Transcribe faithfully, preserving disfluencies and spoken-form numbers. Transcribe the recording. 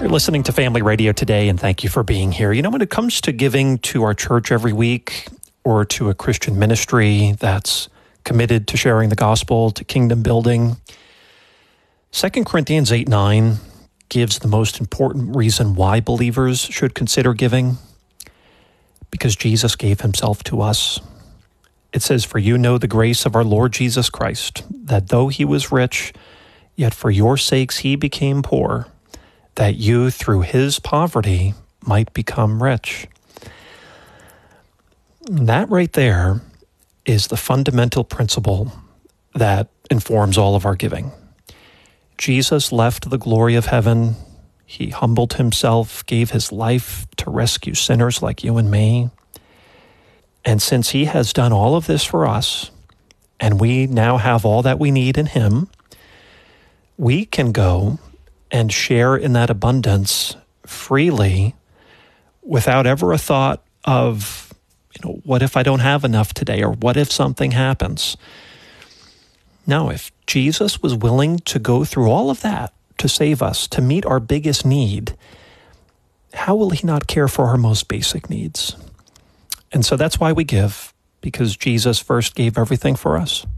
You're listening to Family Radio today, and thank you for being here. You know, when it comes to giving to our church every week or to a Christian ministry that's committed to sharing the gospel, to kingdom building, Second Corinthians eight nine gives the most important reason why believers should consider giving, because Jesus gave himself to us. It says, "For you know the grace of our Lord Jesus Christ, that though he was rich, yet for your sakes he became poor, that you through his poverty might become rich." That right there is the fundamental principle that informs all of our giving. Jesus left the glory of heaven. He humbled himself, gave his life to rescue sinners like you and me. And since he has done all of this for us, and we now have all that we need in him, we can go and share in that abundance freely without ever a thought of, you know, what if I don't have enough today, or what if something happens? No, if Jesus was willing to go through all of that to save us, to meet our biggest need, how will he not care for our most basic needs? And so that's why we give, because Jesus first gave everything for us.